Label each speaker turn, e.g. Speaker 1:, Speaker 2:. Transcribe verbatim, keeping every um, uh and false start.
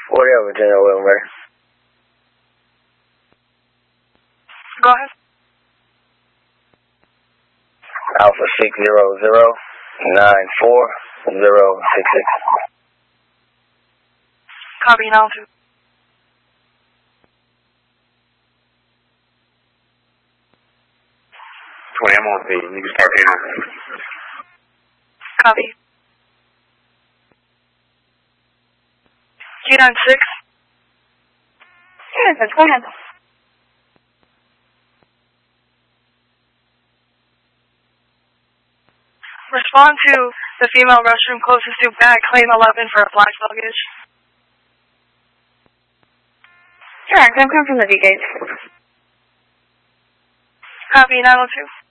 Speaker 1: Whatever, General Wilmer.
Speaker 2: Go ahead.
Speaker 1: Alpha six zero zero nine four zero six six.
Speaker 2: Copy now two.
Speaker 3: twenty, I'm on the, you can start here.
Speaker 2: Copy. Q nine six.
Speaker 4: Yes, go ahead.
Speaker 2: Respond to the female restroom closest to bag claim eleven for flash luggage.
Speaker 4: Sure, I'm coming from the V gate.
Speaker 2: Copy nine oh two.